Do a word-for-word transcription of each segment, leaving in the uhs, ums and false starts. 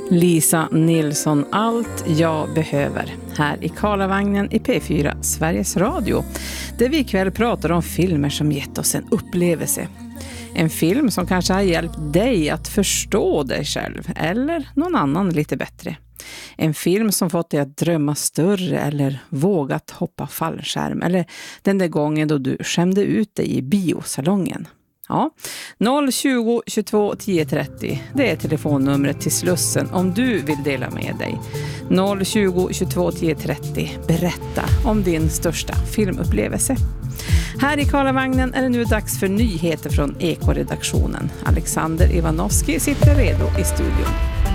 Lisa Nilsson, Allt jag behöver, här i Karlavagnen i P fyra Sveriges Radio, där vi ikväll pratar om filmer som gett oss en upplevelse. En film som kanske har hjälpt dig att förstå dig själv eller någon annan lite bättre. En film som fått dig att drömma större eller vågat hoppa fallskärm, eller den där gången då du skämde ut dig i biosalongen. Ja, noll tjugo tjugotvå tio trettio, det är telefonnumret till Slussen om du vill dela med dig. noll tjugo tjugotvå tio trettio, berätta om din största filmupplevelse. Här i Karlavagnen är det nu dags för nyheter från Eko-redaktionen. Alexander Ivanovski sitter redo i studion.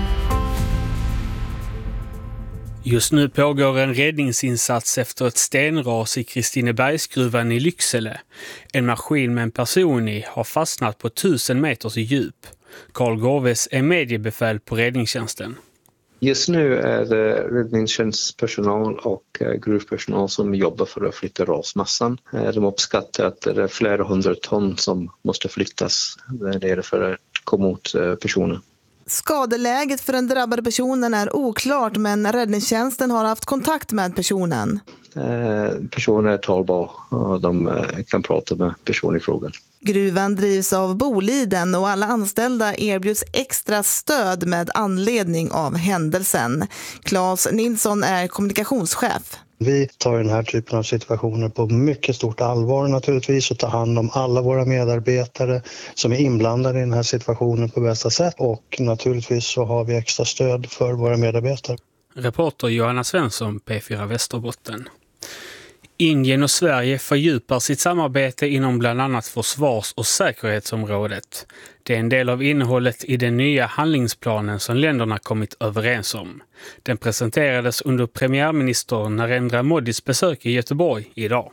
Just nu pågår en räddningsinsats efter ett stenras i Kristinebergsgruvan i Lycksele. En maskin med en person i har fastnat på tusen meters djup. Carl Gåves är mediebefäl på räddningstjänsten. Just nu är det räddningstjänstpersonal och gruvpersonal som jobbar för att flytta rasmassan. De uppskattar att det är flera hundra ton som måste flyttas för att komma åt personen. Skadeläget för den drabbade personen är oklart, men räddningstjänsten har haft kontakt med personen. Eh, personen är talbar och de kan prata med personen i frågan. Gruvan drivs av Boliden och alla anställda erbjuds extra stöd med anledning av händelsen. Claes Nilsson är kommunikationschef. Vi tar den här typen av situationer på mycket stort allvar naturligtvis och tar hand om alla våra medarbetare som är inblandade i den här situationen på bästa sätt. Och naturligtvis så har vi extra stöd för våra medarbetare. Reporter Johanna Svensson, P fyra Västerbotten. Indien och Sverige fördjupar sitt samarbete inom bland annat försvars- och säkerhetsområdet. Det är en del av innehållet i den nya handlingsplanen som länderna kommit överens om. Den presenterades under premiärminister Narendra Modis besök i Göteborg idag.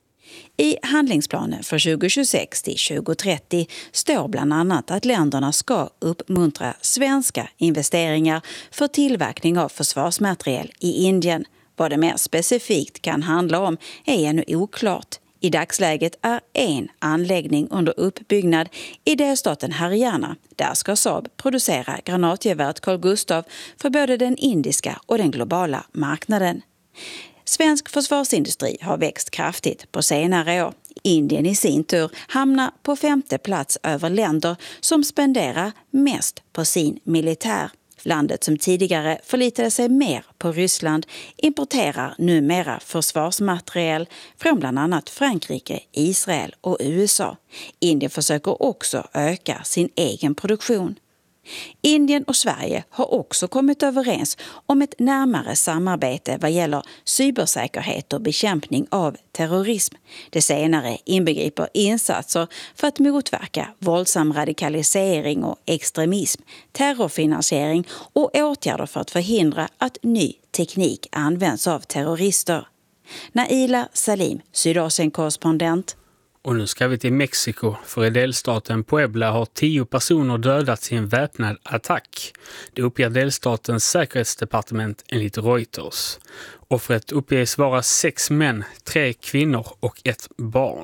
I handlingsplanen för tjugo tjugosex till tjugo trettio står bland annat att länderna ska uppmuntra svenska investeringar för tillverkning av försvarsmateriel i Indien. Vad det mer specifikt kan handla om är ännu oklart. I dagsläget är en anläggning under uppbyggnad i delstaten Haryana. Där ska Saab producera granatgeväret Carl Gustaf för både den indiska och den globala marknaden. Svensk försvarsindustri har växt kraftigt på senare år. Indien i sin tur hamnar på femte plats över länder som spenderar mest på sin militär. Landet som tidigare förlitade sig mer på Ryssland importerar numera försvarsmateriel från bland annat Frankrike, Israel och U S A. Indien försöker också öka sin egen produktion. Indien och Sverige har också kommit överens om ett närmare samarbete vad gäller cybersäkerhet och bekämpning av terrorism. Det senare inbegriper insatser för att motverka våldsam radikalisering och extremism, terrorfinansiering och åtgärder för att förhindra att ny teknik används av terrorister. Naila Salim, Sydasien-korrespondent. Och nu ska vi till Mexiko, för i delstaten Puebla har tio personer dödats i en väpnad attack. Det uppger delstatens säkerhetsdepartement enligt Reuters. Offret uppges vara sex män, tre kvinnor och ett barn.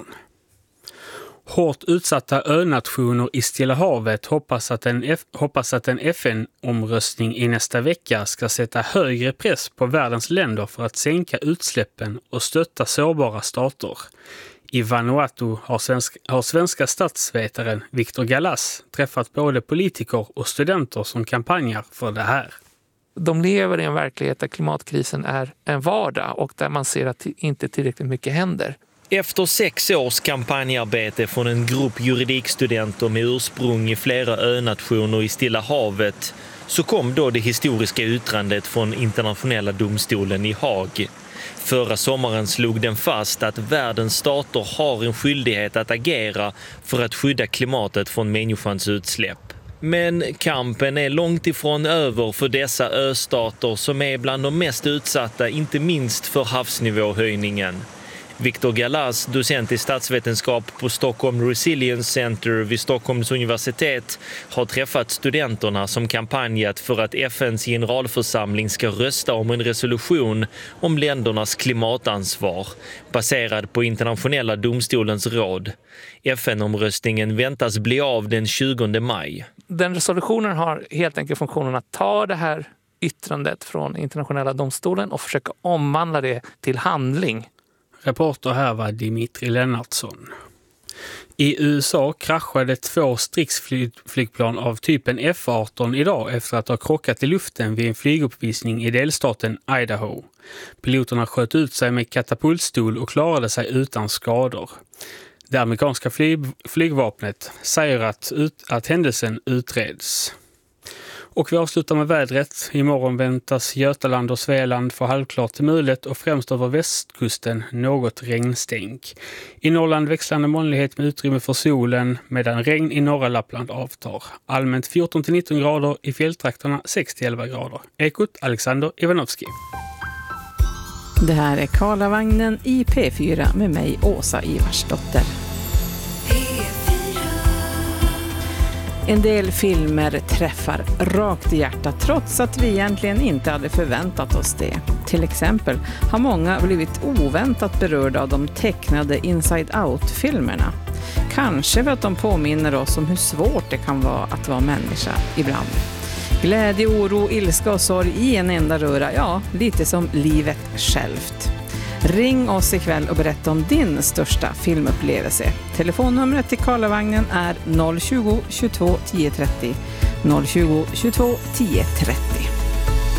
Hårt utsatta önationer i Stilla havet hoppas att en, F- hoppas att en F N-omröstning i nästa vecka ska sätta högre press på världens länder för att sänka utsläppen och stötta sårbara stater. I Vanuatu har, svensk, har svenska statsvetaren Victor Galas träffat både politiker och studenter som kampanjar för det här. De lever i en verklighet där klimatkrisen är en vardag och där man ser att inte tillräckligt mycket händer. Efter sex års kampanjarbete från en grupp juridikstudenter med ursprung i flera önationer i Stilla havet så kom då det historiska yttrandet från internationella domstolen i Haag. Förra sommaren slog den fast att världens stater har en skyldighet att agera för att skydda klimatet från människans utsläpp. Men kampen är långt ifrån över för dessa östater som är bland de mest utsatta, inte minst för havsnivåhöjningen. Victor Gallas, docent i statsvetenskap på Stockholm Resilience Center vid Stockholms universitet, har träffat studenterna som kampanjat för att F N:s generalförsamling ska rösta om en resolution om ländernas klimatansvar baserad på internationella domstolens råd. F N-omröstningen väntas bli av den tjugonde maj. Den resolutionen har helt enkelt funktionen att ta det här yttrandet från internationella domstolen och försöka omvandla det till handling. Reporter här var Dimitri Lennartsson. I U S A kraschade två stridsflygplan av typen F arton idag efter att ha krockat i luften vid en flyguppvisning i delstaten Idaho. Piloterna sköt ut sig med katapultstol och klarade sig utan skador. Det amerikanska flyg, flygvapnet säger att, ut, att händelsen utreds. Och vi avslutar med vädret. Imorgon väntas Götaland och Svealand få halvklart till mulet och främst över västkusten något regnstänk. I Norrland växlande molnighet med utrymme för solen medan regn i norra Lappland avtar. Allmänt fjorton till nitton grader, i fjälltrakterna sex till elva grader. Ekot Alexander Ivanovski. Det här är Karlavagnen i P fyra med mig Åsa Ivarsdotter. En del filmer träffar rakt i hjärtat trots att vi egentligen inte hade förväntat oss det. Till exempel har många blivit oväntat berörda av de tecknade Inside Out-filmerna. Kanske för att de påminner oss om hur svårt det kan vara att vara människa ibland. Glädje, oro, ilska och sorg i en enda röra, ja, lite som livet självt. Ring oss ikväll och berätta om din största filmupplevelse. Telefonnumret till Karlavagnen är noll tjugo, tjugotvå, tio trettio. noll tjugo, tjugotvå, tio trettio.